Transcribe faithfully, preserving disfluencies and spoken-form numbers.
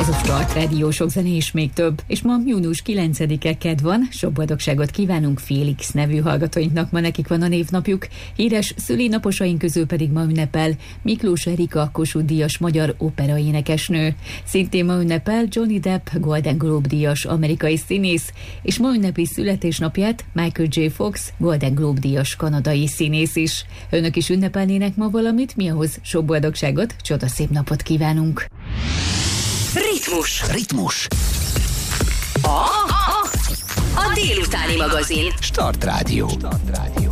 Ez a Start Rádió, sok zene és még több. És ma június kilencedike, kedd van, sok boldogságot kívánunk Félix nevű hallgatóinknak, ma nekik van a névnapjuk. Híres szülinaposaink közül pedig ma ünnepel Miklós Erika, Kossuth-díjas magyar operaénekesnő. Szintén ma ünnepel Johnny Depp, Golden Globe-díjas amerikai színész, és ma ünnepi születésnapját Michael J. Fox, Golden Globe-díjas kanadai színész is. Önök is ünnepelnének ma valamit, mi ahhoz sok boldogságot, csodaszép napot kívánunk. Ritmus. Ritmus. A, a, a délutáni magazin. Start Rádió. Start Rádió.